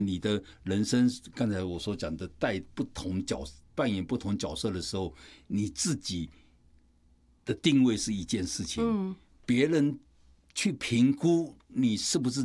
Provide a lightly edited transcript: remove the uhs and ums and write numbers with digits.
你的人生，刚才我所讲的扮演不同角色的时候，你自己的定位是一件事情，别人去评估你是不是